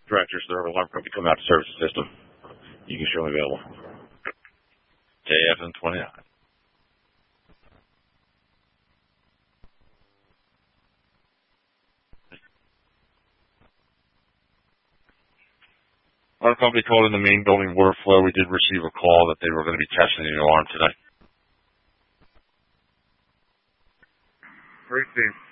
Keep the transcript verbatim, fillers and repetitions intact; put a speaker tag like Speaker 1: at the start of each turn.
Speaker 1: directors of the alarm company come out to service the system. You can show me available. J F M twenty-nine. Our company called in the main building water flow. We did receive a call that they were going to be testing the alarm today.
Speaker 2: Received.